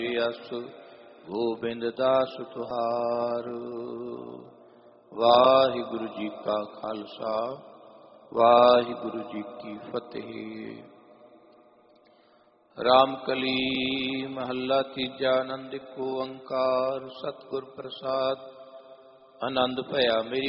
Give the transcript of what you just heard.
ਅਸ ਗੋਬਿੰਦ ਦਾਸ ਤੁਹਾਰ। ਵਾਹਿਗੁਰੂ ਜੀ ਕਾ ਖਾਲਸਾ, ਵਾਹਿਗੁਰੂ ਜੀ ਕੀ ਫਤਿਹ। ਰਾਮਕਲੀ ਮਹੱਲਾ ਤੀਜਾ। ਆਨੰਦ ਏਕ ਓੰਕਾਰ ਸਤਿਗੁਰ ਪ੍ਰਸਾਦ। ਆਨੰਦ ਭਇਆ ਮੇਰੀ